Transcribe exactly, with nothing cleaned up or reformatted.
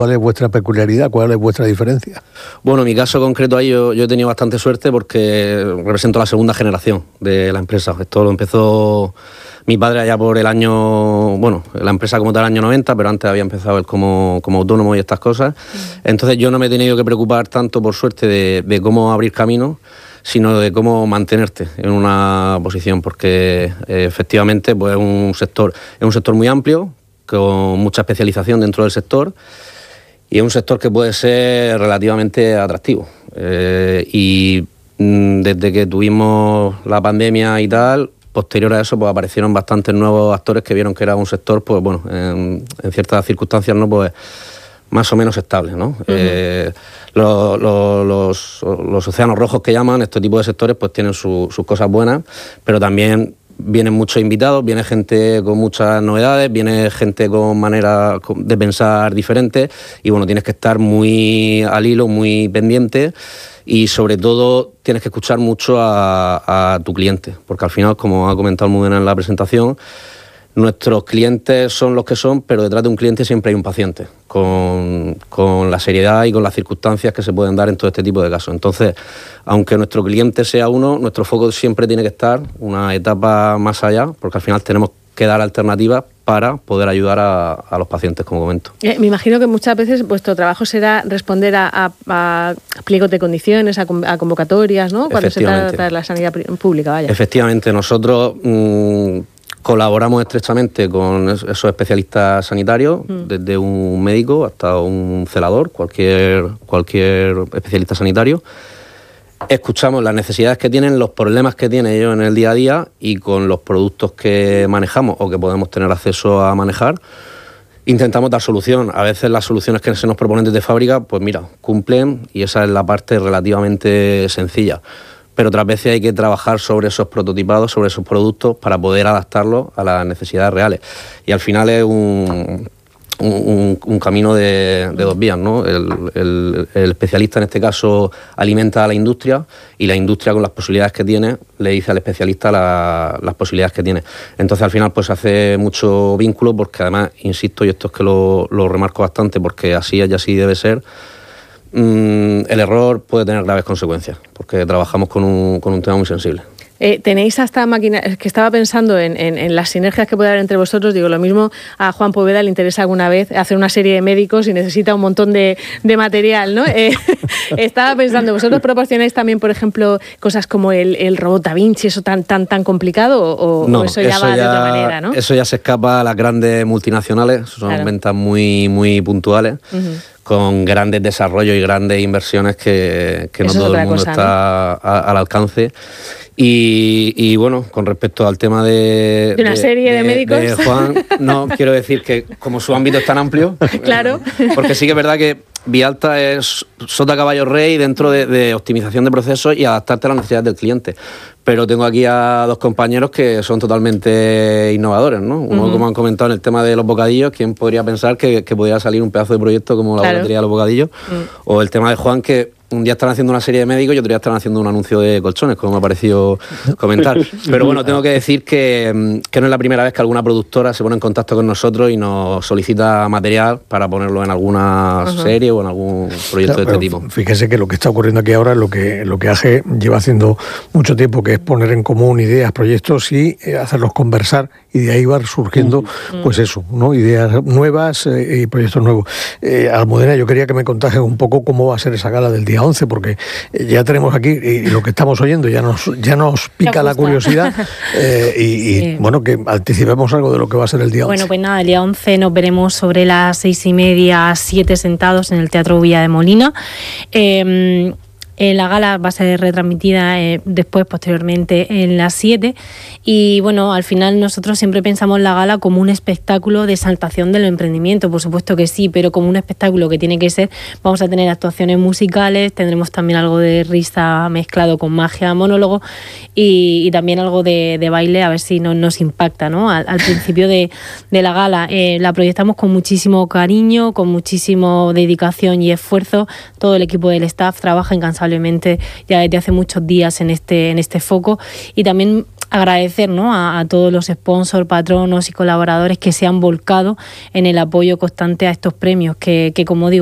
¿Cuál es vuestra peculiaridad? ¿Cuál es vuestra diferencia? Bueno, en mi caso concreto ahí yo, yo he tenido bastante suerte porque represento la segunda generación de la empresa. Esto lo empezó mi padre allá por el año, bueno, la empresa como tal año noventa, pero antes había empezado él como, como autónomo y estas cosas. Entonces yo no me he tenido que preocupar tanto, por suerte, de, de cómo abrir camino, sino de cómo mantenerte en una posición, porque eh, efectivamente pues, es un sector, es un sector muy amplio, con mucha especialización dentro del sector, y es un sector que puede ser relativamente atractivo. Eh, y mm, desde que tuvimos la pandemia y tal, posterior a eso, pues aparecieron bastantes nuevos actores que vieron que era un sector, pues bueno, en, en ciertas circunstancias, ¿no? Pues más o menos estable, ¿no? Uh-huh. eh, lo, lo, los, los océanos rojos que llaman, este tipo de sectores, pues tienen su, sus cosas buenas, pero también vienen muchos invitados, viene gente con muchas novedades, viene gente con maneras de pensar diferentes y bueno, tienes que estar muy al hilo, muy pendiente y sobre todo tienes que escuchar mucho a, a tu cliente, porque al final, como ha comentado Almudena en la presentación, nuestros clientes son los que son, pero detrás de un cliente siempre hay un paciente, con, con la seriedad y con las circunstancias que se pueden dar en todo este tipo de casos. Entonces, aunque nuestro cliente sea uno, nuestro foco siempre tiene que estar una etapa más allá, porque al final tenemos que dar alternativas para poder ayudar a, a los pacientes, como comento. Eh, me imagino que muchas veces vuestro trabajo será responder a, a, a pliegos de condiciones, a, a convocatorias, ¿no? Cuando se trata de la sanidad pública, vaya. Efectivamente, nosotros Mmm, colaboramos estrechamente con esos especialistas sanitarios, mm. desde un médico hasta un celador, cualquier, cualquier especialista sanitario. Escuchamos las necesidades que tienen, los problemas que tienen ellos en el día a día y con los productos que manejamos o que podemos tener acceso a manejar, intentamos dar solución. A veces las soluciones que se nos proponen desde fábrica, pues mira, cumplen y esa es la parte relativamente sencilla. Pero otras veces hay que trabajar sobre esos prototipados, sobre esos productos para poder adaptarlos a las necesidades reales. Y al final es un, un, un camino de, de dos vías, ¿no? El, el, el especialista en este caso alimenta a la industria y la industria con las posibilidades que tiene le dice al especialista la, las posibilidades que tiene. Entonces al final pues hace mucho vínculo porque además, insisto, y esto es que lo, lo remarco bastante porque así es y así debe ser, el error puede tener graves consecuencias, porque trabajamos con un, con un tema muy sensible. Eh, tenéis hasta máquinas, que estaba pensando en, en, en las sinergias que puede haber entre vosotros. Digo, lo mismo a Juan Poveda le interesa alguna vez hacer una serie de médicos y necesita un montón de, de material, ¿no? Eh, estaba pensando, ¿vosotros proporcionáis también, por ejemplo, cosas como el, el robot Da Vinci, eso tan tan tan complicado, o, no, o eso ya eso va ya, de otra manera, ¿no? Eso ya se escapa a las grandes multinacionales, son claro. ventas muy, muy puntuales. Uh-huh. Con grandes desarrollos y grandes inversiones que, que no todo el mundo cosa, está ¿no? a, al alcance. Y, y bueno, con respecto al tema de... ¿De una de, serie de, de médicos? De Juan, no, quiero decir que como su ámbito es tan amplio... Claro. Porque sí que es verdad que Vialta es sota caballo rey dentro de, de optimización de procesos y adaptarte a las necesidades del cliente. Pero tengo aquí a dos compañeros que son totalmente innovadores, ¿no? Uno, uh-huh. como han comentado en el tema de los bocadillos, ¿quién podría pensar que, que podría salir un pedazo de proyecto como la claro. boletería de los bocadillos? Uh-huh. O el tema de Juan, que un día están haciendo una serie de médicos y otro día están haciendo un anuncio de colchones, como me ha parecido comentar. Pero bueno, tengo que decir que, que no es la primera vez que alguna productora se pone en contacto con nosotros y nos solicita material para ponerlo en alguna uh-huh. serie o en algún proyecto claro, de este tipo. Fíjese que lo que está ocurriendo aquí ahora es lo que, lo que A G lleva haciendo mucho tiempo, que es poner en común ideas, proyectos y eh, hacerlos conversar, y de ahí va surgiendo, uh-huh. pues eso, ¿no? Ideas nuevas eh, y proyectos nuevos. Eh, Almudena, yo quería que me contases un poco cómo va a ser esa gala del día once, porque ya tenemos aquí, y lo que estamos oyendo ya nos, ya nos pica la curiosidad, eh, y, y sí. bueno, que anticipemos algo de lo que va a ser el día once. Bueno, pues nada, el día once nos veremos sobre las seis y media, siete sentados en el Teatro Villa de Molina. Eh, Eh, la gala va a ser retransmitida eh, después, posteriormente, en las siete. Y bueno, al final nosotros siempre pensamos la gala como un espectáculo de exaltación del emprendimiento, por supuesto que sí, pero como un espectáculo que tiene que ser, vamos a tener actuaciones musicales, tendremos también algo de risa mezclado con magia, monólogo y, y también algo de, de baile, a ver si no, nos impacta, ¿no? Al, al principio de, de la gala eh, la proyectamos con muchísimo cariño, con muchísimo dedicación y esfuerzo. Todo el equipo del staff trabaja incansablemente ya desde hace muchos días en este, en este foco, y también agradecer, ¿no?, a, a todos los sponsors, patronos y colaboradores que se han volcado en el apoyo constante a estos premios, que, que como digo,